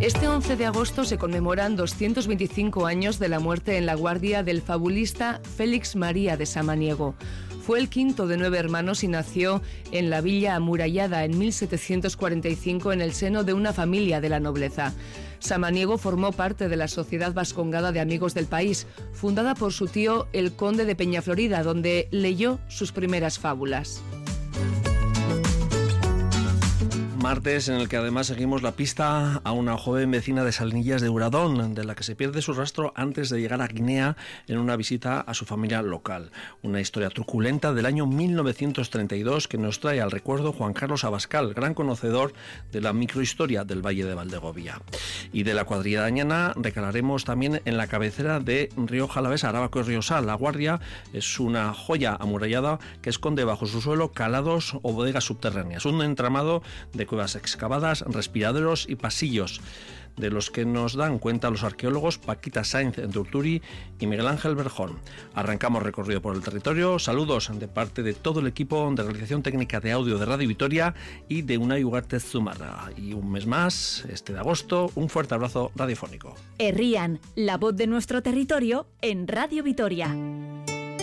Este 11 de agosto se conmemoran 225 años de la muerte en La Guardia del fabulista Félix María de Samaniego. Fue el quinto de 9 hermanos y nació en la villa amurallada en 1745 en el seno de una familia de la nobleza. Samaniego formó parte de la Sociedad Vascongada de Amigos del País, fundada por su tío el conde de Peñaflorida, donde leyó sus primeras fábulas. Martes en el que además seguimos la pista a una joven vecina de Salinillas de Uradón, de la que se pierde su rastro antes de llegar a Guinea en una visita a su familia local. Una historia truculenta del año 1932 que nos trae al recuerdo Juan Carlos Abascal, gran conocedor de la microhistoria del Valle de Valdegovía. Y de la cuadrilla de Añana recalaremos también en la cabecera de Rioja Alavesa, Aravaco y Riosal. La Guardia es una joya amurallada que esconde bajo su suelo calados o bodegas subterráneas, un entramado de cuevas excavadas, respiraderos y pasillos, de los que nos dan cuenta los arqueólogos Paquita Sainz de Urturi y Miguel Ángel Berjón. Arrancamos recorrido por el territorio. Saludos de parte de todo el equipo de realización técnica de audio de Radio Vitoria y de Unai Ugarte Zumarra. Y un mes más, este de agosto, un fuerte abrazo radiofónico. Herrian, la voz de nuestro territorio en Radio Vitoria.